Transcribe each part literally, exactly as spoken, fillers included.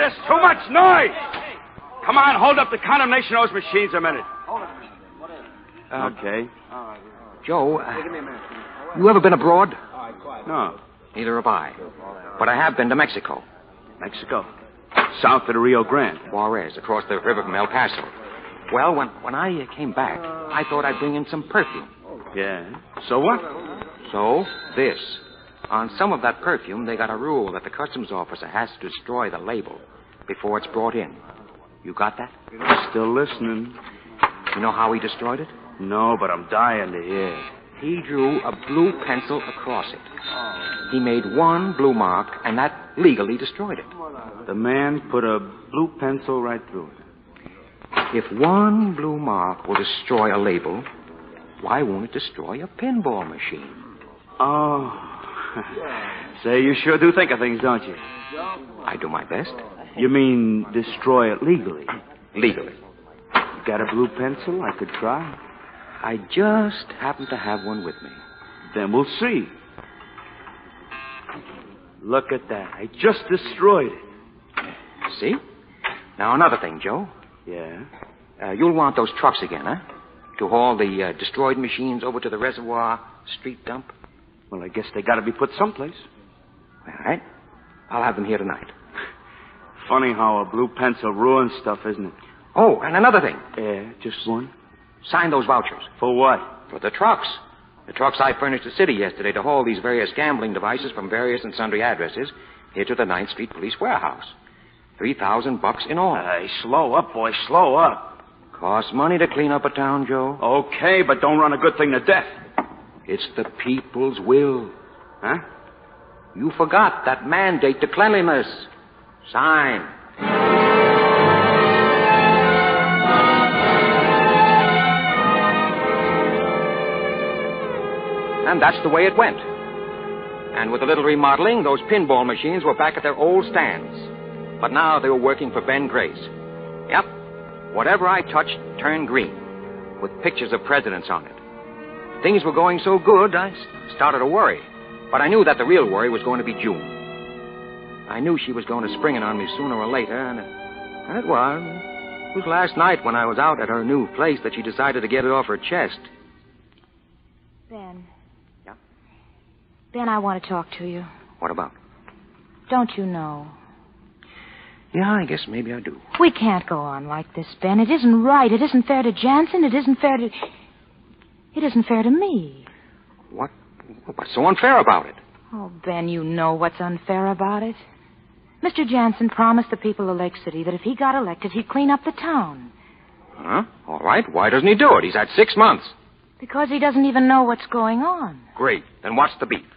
There's too much noise. Come on, hold up the condemnation of those machines a minute. Uh, okay. Joe, uh, you ever been abroad? No. Neither have I. But I have been to Mexico. Mexico? South of the Rio Grande. Juarez, across the river from El Paso. Well, when, when I uh, came back, I thought I'd bring in some perfume. Yeah. So what? So, this. On some of that perfume, they got a rule that the customs officer has to destroy the label before it's brought in. You got that? Still listening. You know how he destroyed it? No, but I'm dying to hear. He drew a blue pencil across it. He made one blue mark, and that legally destroyed it. The man put a blue pencil right through it. If one blue mark will destroy a label, why won't it destroy a pinball machine? Oh. Say, you sure do think of things, don't you? I do my best. You mean destroy it legally? Legally. Got a blue pencil? I could try. I just happen to have one with me. Then we'll see. Look at that. I just destroyed it. See? Now, another thing, Joe. Yeah? Uh, you'll want those trucks again, huh? To haul the uh, destroyed machines over to the reservoir street dump? Well, I guess they got to be put someplace. All right. I'll have them here tonight. Funny how a blue pencil ruins stuff, isn't it? Oh, and another thing. Yeah, just one? Sign those vouchers. For what? For the trucks. The trucks I furnished the city yesterday to haul these various gambling devices from various and sundry addresses here to the ninth Street Police Warehouse. Three thousand bucks in all. Hey, slow up, boy, slow up. Costs money to clean up a town, Joe. Okay, but don't run a good thing to death. It's the people's will. Huh? You forgot that mandate to cleanliness. Sign. And that's the way it went. And with a little remodeling, those pinball machines were back at their old stands. But now they were working for Ben Grace. Yep. Whatever I touched turned green, with pictures of presidents on it. Things were going so good, I started to worry. But I knew that the real worry was going to be June. I knew she was going to spring it on me sooner or later, and it, and it was. It was last night when I was out at her new place that she decided to get it off her chest. Ben. Yeah? Ben, I want to talk to you. What about? Don't you know? Yeah, I guess maybe I do. We can't go on like this, Ben. It isn't right. It isn't fair to Jansen. It isn't fair to... It isn't fair to me. What? What's so unfair about it? Oh, Ben, you know what's unfair about it. Mister Jansen promised the people of Lake City that if he got elected, he'd clean up the town. Huh? All right. Why doesn't he do it? He's had six months. Because he doesn't even know what's going on. Great. Then what's the beef?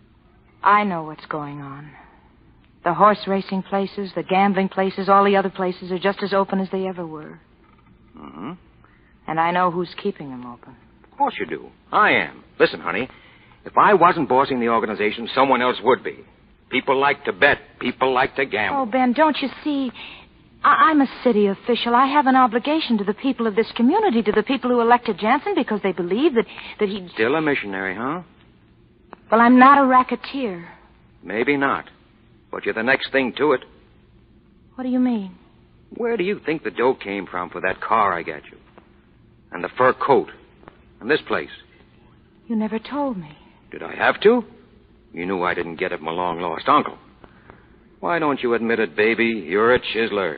I know what's going on. The horse racing places, the gambling places, all the other places are just as open as they ever were. Mm-hmm. And I know who's keeping them open. Of course you do. I am. Listen, honey, if I wasn't bossing the organization, someone else would be. People like to bet. People like to gamble. Oh, Ben, don't you see? I- I'm a city official. I have an obligation to the people of this community, to the people who elected Jansen because they believe that, that he... Still a missionary, huh? Well, I'm not a racketeer. Maybe not. But you're the next thing to it. What do you mean? Where do you think the dough came from for that car I got you? And the fur coat? And this place? You never told me. Did I have to? You knew I didn't get it from a long-lost uncle. Why don't you admit it, baby? You're a chiseler.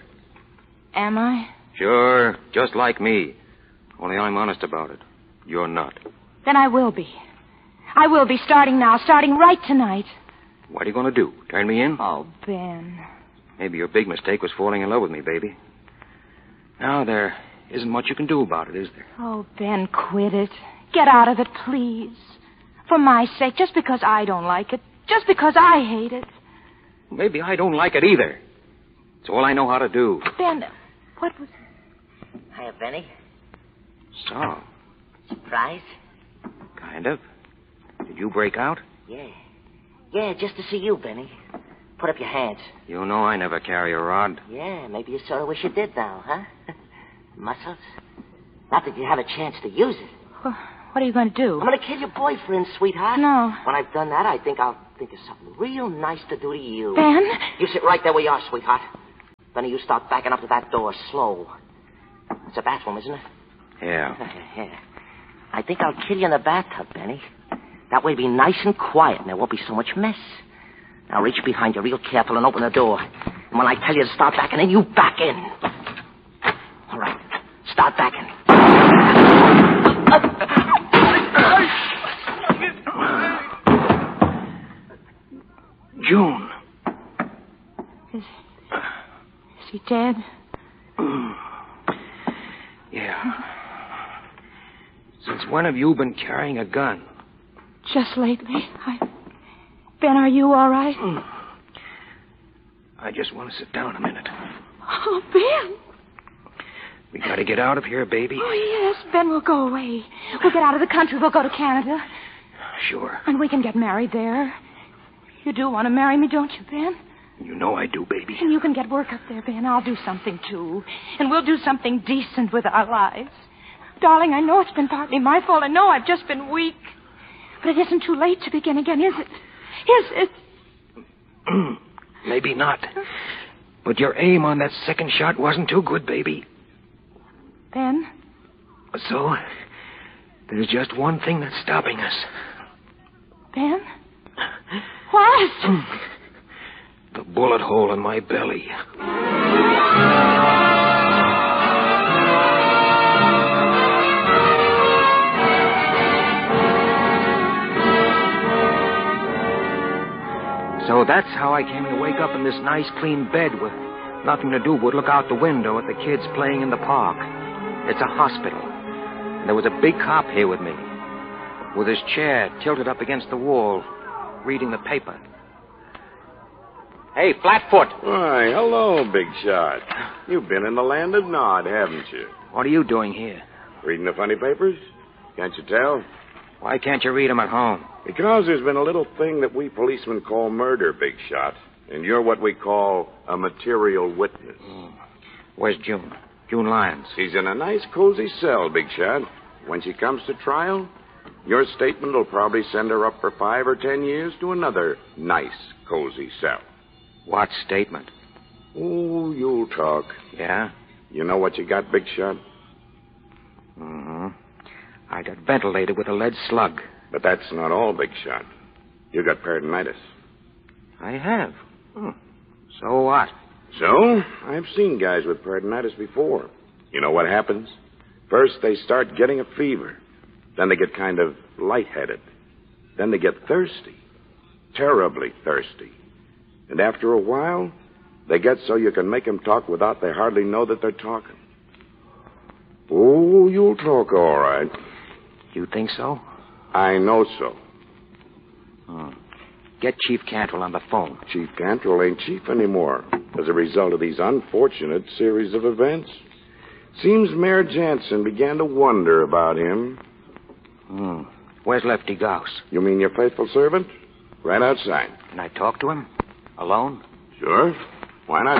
Am I? Sure, just like me. Only I'm honest about it. You're not. Then I will be. I will be, starting now, starting right tonight. What are you going to do? Turn me in? Oh, Ben. Maybe your big mistake was falling in love with me, baby. Now, there isn't much you can do about it, is there? Oh, Ben, quit it. Get out of it, please. For my sake, just because I don't like it. Just because I hate it. Maybe I don't like it either. It's all I know how to do. Ben, what was... Hiya, Benny. So, Surprise? kind of. Did you break out? Yeah. Yeah, just to see you, Benny. Put up your hands. You know I never carry a rod. Yeah, maybe you sort of wish you did now, huh? Muscles? Not that you have a chance to use it. What are you going to do? I'm going to kill your boyfriend, sweetheart. No. When I've done that, I think I'll think of something real nice to do to you. Ben? You sit right there where you are, sweetheart. Benny, you start backing up to that door slow. It's a bathroom, isn't it? Yeah. Yeah. I think I'll kill you in the bathtub, Benny. That way it'll be nice and quiet, and there won't be so much mess. Now reach behind you real careful and open the door. And when I tell you to start backing in, you back in. All right. Start backing. June. Is, is he dead? Yeah. Since when have you been carrying a gun? Just lately. I... Ben, are you all right? I just want to sit down a minute. Oh, Ben. We got to get out of here, baby. Oh, yes, Ben, we'll go away. We'll get out of the country. We'll go to Canada. Sure. And we can get married there. You do want to marry me, don't you, Ben? You know I do, baby. And you can get work up there, Ben. I'll do something, too. And we'll do something decent with our lives. Darling, I know it's been partly my fault. I know I've just been weak. But it isn't too late to begin again, is it? Is it? Maybe not. But your aim on that second shot wasn't too good, baby. Ben? So, there's just one thing that's stopping us. Ben? What? The bullet hole in my belly. So that's how I came to wake up in this nice, clean bed with nothing to do but look out the window at the kids playing in the park. It's a hospital. And there was a big cop here with me, with his chair tilted up against the wall, reading the paper. Hey, Flatfoot. Why, hello, Big Shot. You've been in the land of Nod, haven't you? What are you doing here? Reading the funny papers? Can't you tell? Why can't you read them at home? Because there's been a little thing that we policemen call murder, Big Shot. And you're what we call a material witness. Mm. Where's June? June Lyons. She's in a nice, cozy cell, Big Shot. When she comes to trial, your statement will probably send her up for five or ten years to another nice, cozy cell. What statement? Oh, you'll talk. Yeah? You know what you got, Big Shot? Mm-hmm. I got ventilated with a lead slug. But that's not all, Big Shot. You got peritonitis. I have. Hmm. So what? So, I've seen guys with peritonitis before. You know what happens? First, they start getting a fever. Then they get kind of lightheaded. Then they get thirsty. Terribly thirsty. And after a while, they get so you can make them talk without they hardly know that they're talking. Oh, you'll talk all right. You think so? I know so. Hmm. Get Chief Cantrell on the phone. Chief Cantrell ain't chief anymore as a result of these unfortunate series of events. Seems Mayor Jansen began to wonder about him. Hmm. Where's Lefty Gauss? You mean your faithful servant? Right outside. Can I talk to him? Alone? Sure. Why not?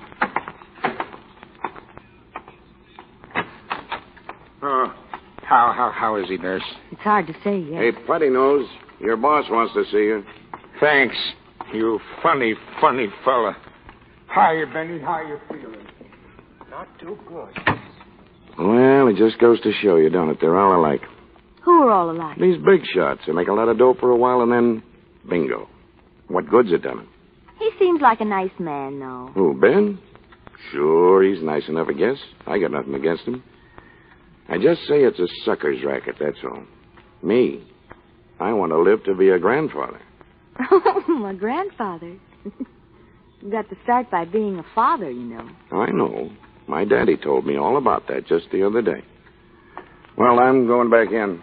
Oh, how, how, how is he, nurse? It's hard to say yet. Hey, Putty Nose, your boss wants to see you. Thanks, you funny, funny fella. Hiya, Benny. How you feeling? Not too good. Well, it just goes to show you, don't it? They're all alike. Who are all alike? These big shots. They make a lot of dough for a while and then bingo. What good's it done 'em? He seems like a nice man, though. Who, Ben? Sure, he's nice enough, I guess. I got nothing against him. I just say it's a sucker's racket, that's all. Me, I want to live to be a grandfather. Oh, a grandfather. You got to start by being a father, you know. I know. My daddy told me all about that just the other day. Well, I'm going back in.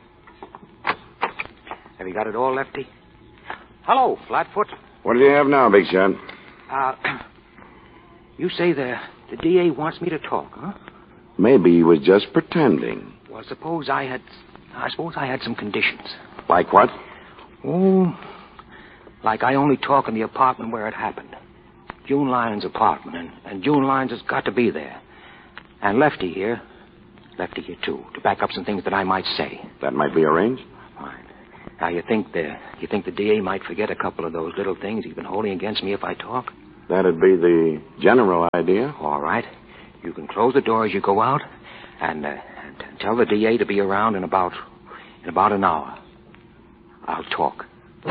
Have you got it all, Lefty? Hello, Flatfoot. What do you have now, Big Shot? Uh, you say the, the D A wants me to talk, huh? Maybe he was just pretending. Well, suppose I had... I suppose I had some conditions. Like what? Oh, like I only talk in the apartment where it happened. June Lyons' apartment, and, and June Lyons has got to be there. And Lefty here, Lefty here too, to back up some things that I might say. That might be arranged. Fine. Now, you think the you think the D A might forget a couple of those little things he's been holding against me if I talk? That'd be the general idea. All right. You can close the door as you go out, and, uh, and tell the D A to be around in about in about an hour. I'll talk.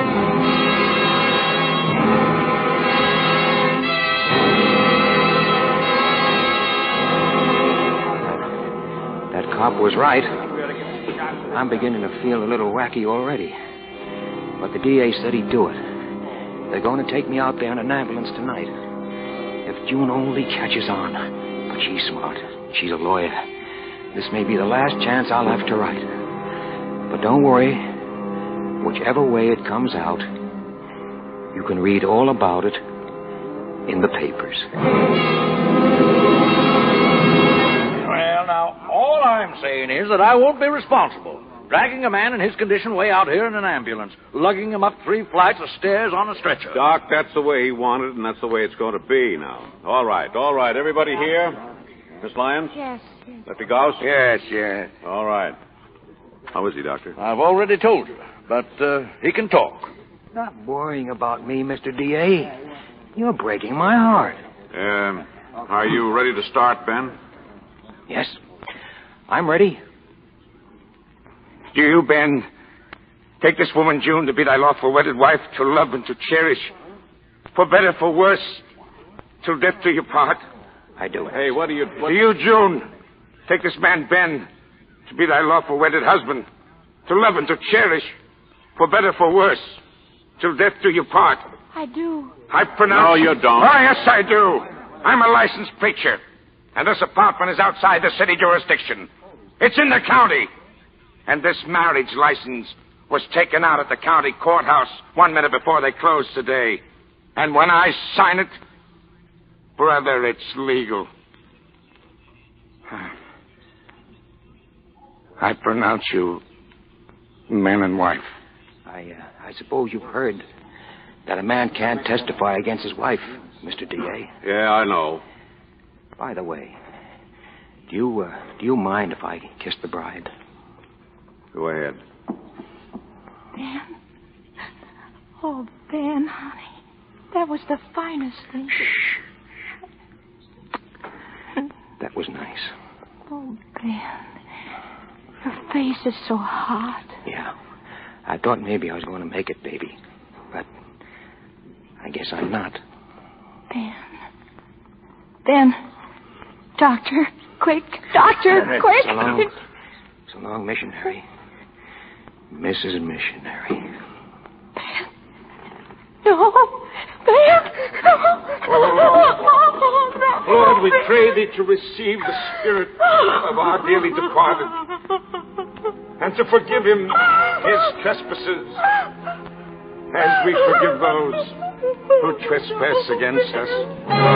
That cop was right. I'm beginning to feel a little wacky already. But the D A said he'd do it. They're going to take me out there in an ambulance tonight. If June only catches on. But she's smart. She's a lawyer. This may be the last chance I'll have to write. But don't worry. Whichever way it comes out, you can read all about it in the papers. Well, now, all I'm saying is that I won't be responsible. Dragging a man in his condition way out here in an ambulance, lugging him up three flights of stairs on a stretcher. Doc, that's the way he wanted, and that's the way it's going to be now. All right, all right. Everybody here? Miss Lyons? Yes, yes. Doctor Gauss? Yes, yes. All right. How is he, Doctor? I've already told you, but uh, he can talk. Not worrying about me, Mister D A. You're breaking my heart. Um, are you ready to start, Ben? Yes, I'm ready. Do you, Ben, take this woman, June, to be thy lawful wedded wife, to love and to cherish, for better, for worse, till death do you part? I do. Hey, what are you... What... Do you, June, take this man, Ben, to be thy lawful wedded husband, to love and to cherish, for better, for worse, till death do you part? I do. I pronounce... No, you don't. Oh, yes, I do. I'm a licensed preacher, and this apartment is outside the city jurisdiction. It's in the county. And this marriage license was taken out at the county courthouse one minute before they closed today. And when I sign it, brother, it's legal. I pronounce you man and wife. I, uh, I suppose you've heard that a man can't testify against his wife, Mister D A. Yeah, I know. By the way, do you, uh, do you mind if I kiss the bride? Go ahead. Ben. Oh, Ben, honey. That was the finest thing. That was nice. Oh, Ben. Your face is so hot. Yeah. I thought maybe I was going to make it, baby. But I guess I'm not. Ben. Ben. Doctor. Quick. Doctor. Quick. So long. So long, missionary. Missus Missionary. Ben. No. Ben. Oh, Lord, we pray thee to receive the spirit of our dearly departed and to forgive him his trespasses as we forgive those who trespass against us.